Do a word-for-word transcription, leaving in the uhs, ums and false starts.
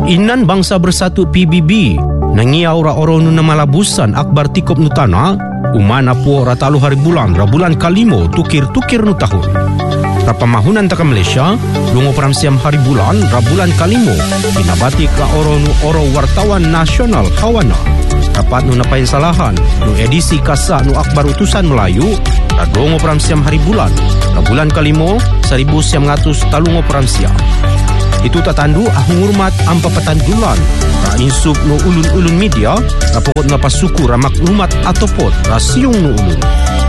Inan Bangsa Bersatu P B B nangiau ra oro nu namalabusan akbar tikop nu tanah umana puo ratalu hari bulan ra bulan kalimo tukir-tukir nu tahun. Rapamahunan taka Malaysia lungo peramsiam hari bulan ra bulan kalimo pinabati ka oro nu oro wartawan nasional kawana. Dapat nu napain salahan nu edisi kasa nu akbar utusan Melayu ra dongo peramsiam hari bulan ra bulan kalimo seribu sembilan ratus talungo peramsiam. Itu tatandu ahung hormat ampa patandulan ra insub no ulun-ulun media rapot ngapa suku ramak umat atau pot rasiung no ulun.